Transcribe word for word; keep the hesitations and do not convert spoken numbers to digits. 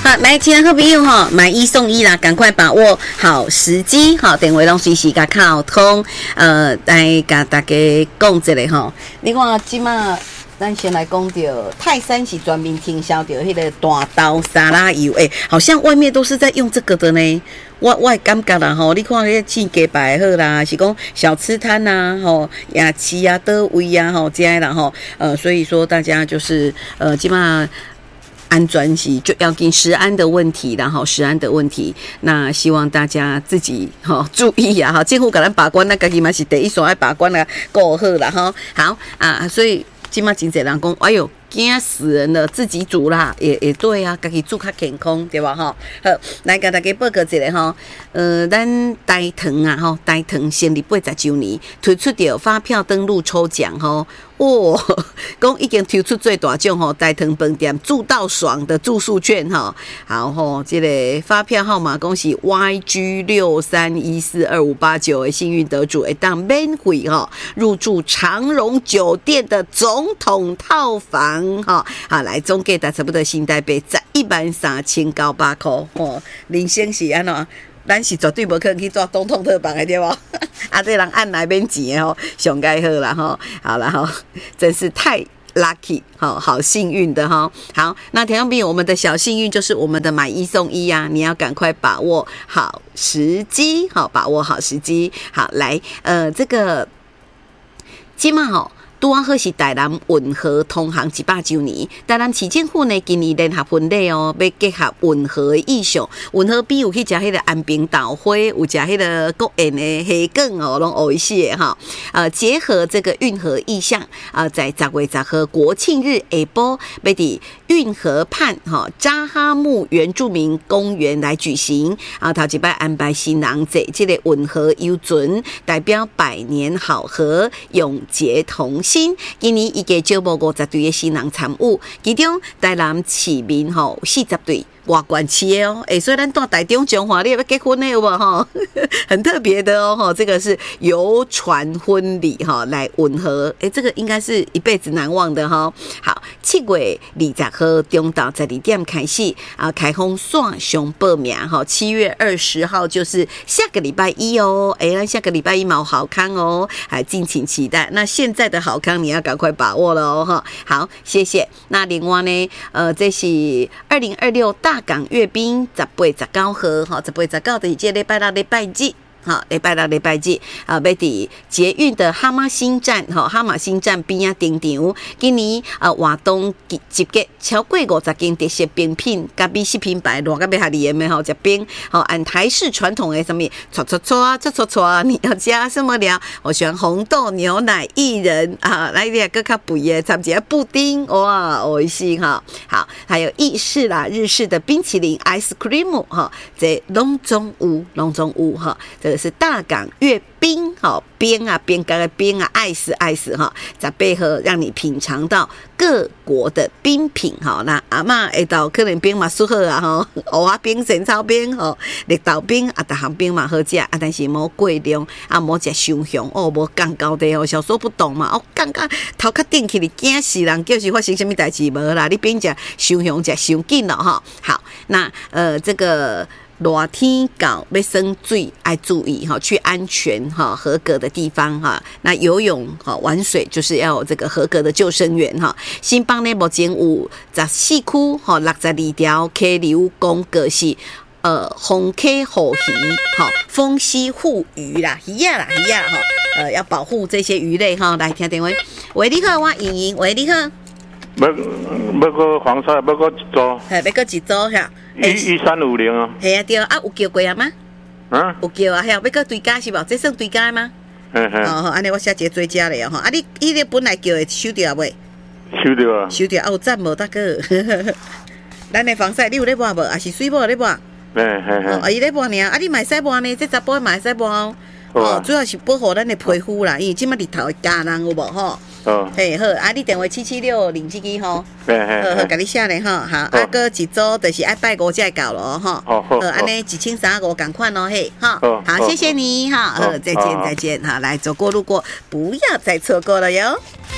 好，来，亲爱好朋友哈，买一送一啦，赶快把握好时机哈！电话拢随时甲靠通，呃，来甲大家讲一下哈。你看即马，咱先来讲到泰山是专门倾销着迄个大豆沙拉油，诶、欸，好像外面都是在用这个的呢。我我感觉啦吼，你看迄煎鸡排好啦，是讲小吃摊呐，吼夜市啊、倒位啊，吼这样啦吼，呃，所以说大家就是呃，基本上安全是就要跟食安的问题，然后食安的问题，那希望大家自己吼注意啊，哈，政府给咱把关，那家己嘛是第一线爱把关啦，够好啦，哈，好啊，所以今嘛真侪人讲，哎呦。惊死人了，自己煮啦，也也对啊，家己煮较健康，对吧？哈，好，来给大家报告一下哈，呃，咱台糖啊，吼，台糖成立八十周年，推出着发票登录抽奖吼，哇，讲已经推出最大奖吼，台糖饭店住到爽的住宿券哈，好吼，这个发票号码恭喜 Y G 六三一四二五八九的幸运得主，会当免费哈入住长荣酒店的总统套房。哈，好来，总计达差不多新台币十一万三千九百块哦。人生是安怎？咱是绝对无可能去做总统特房的对无？啊，这人按来免钱的吼，上盖好啦吼。好啦吼，真是太 lucky 好好幸运的哈。好，那田阳斌，我们的小幸运就是我们的买一送一啊，你要赶快把握好时机，好把握好时机。好，来，呃，这个今嘛吼。拄啊好是台南运河通航一百周年，台南市政府呢今年联合婚礼哦，要结合运河的意象，运河边有去食迄个安平豆花，有食迄个国宴的虾卷哦，拢有一些哈。呃，结合这个运河意象啊、呃，在十月十号国庆日下晡，要伫运河畔哈扎哈木原住民公园来举行啊，头一摆安排新人坐这个运河游船，代表百年好合，永结同心。今年伊个招募五十队的新人参与，其中台南市民吼四十队。外县市的哦，哎，所以咱到台中彰化，你要结婚的有无哈？很特别的哦，哈，这个是游船婚礼哈，来吻合，哎，这个应该是一辈子难忘的哈。好，七月二十号中昼十二点开始啊，开放线上报名哈。七月二十号就是下个礼拜一哦，哎，下个礼拜一毛好康哦，还敬请期待。那现在的好康你要赶快把握了哦，哈。好，谢谢。那另外呢，呃，这是二零二六大港阅兵十八十九号，哈，十八十九就是这礼拜六礼拜日。好，礼拜六礼拜日啊，要伫捷运的哈马新站，哈哈马新站边啊停场。今年啊，活动集结超过五十件特色冰品，甲美食品牌，偌甲要下里面吼食冰，吼按台式传统的什么搓搓搓啊，搓搓搓啊，你要加什么料？我喜欢红豆牛奶薏仁啊，来点更较肥的，参加布丁，哇，美味しい哈。好，还有意式啦、日式的冰淇淋 ice cream 哈，这拢总有，拢总有哈。这个是大港阅冰，好冰啊，边干的冰啊，爱死爱死哈，在背后让你品尝到各国的冰品哈。那阿嬷会到可能冰嘛舒好啊哈，蚵仔冰、仙草冰吼，绿豆冰啊，大项冰嘛好食啊，但是无过量啊，无食伤香哦，无降高的哦，小时候不懂嘛，哦降到头壳顶起你惊死人，就是发生什么代志无啦？你冰食伤香食伤紧了哈。好，那呃这个。热天搞要生水要注意哈，去安全哈合格的地方哈。那游泳哈玩水就是要有这个合格的救生员哈。新邦呢目前有十四区哈六十二条溪流公告是呃红溪护鱼哈，丰溪护鱼啦，鱼啊啦鱼啊哈，呃要保护这些鱼类哈。来听电话，喂你好，我莹莹，喂你好。 要要个黄沙，要个一组， 系要个一组吓， 一一三五零啊。 系啊对啊，有叫过啊吗？ 啊， 有叫啊，系啊，要个追加是无？这算追加吗？ 嘿嘿。 哦好，安尼我写一个追加咧吼。啊，你伊个本来叫会收掉未？ 收掉啊。 收掉啊，有赞无大哥？咱的防晒你有咧抹无？还是水某咧抹？ 嘿嘿嘿。 啊，伊咧抹呢？啊，你买使抹呢？这查甫买使抹哦。哦，主要是保护咱的皮肤啦，因为即马日头会加人有无吼？哦，嘿好，啊，你电话七七六零七七吼，嘿嘿，好好，甲你写咧吼，好，啊个一组就是爱拜五才会到咯吼，好，好，安尼一千三五共款咯嘿，哈，好，谢谢你哈，好，再见再见，好，来走过路过，不要再错过了哟。